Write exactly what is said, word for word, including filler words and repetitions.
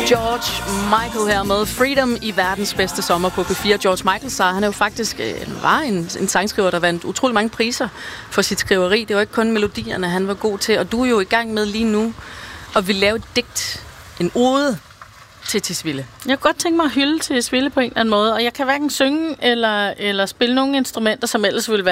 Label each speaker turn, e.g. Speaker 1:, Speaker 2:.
Speaker 1: George Michael her med Freedom i verdens bedste sommer på P fire. George Michael sagde, han er jo faktisk øh, var en, en sangskriver, der vandt utrolig mange priser for sit skriveri. Det var ikke kun melodierne, han var god til. Og du er jo i gang med lige nu at vil lave et digt, en ode til Tisvilde.
Speaker 2: Jeg kunne godt tænke mig at hylde Tisvilde på en eller anden måde, og jeg kan hverken synge eller, eller spille nogle instrumenter, som ellers ville være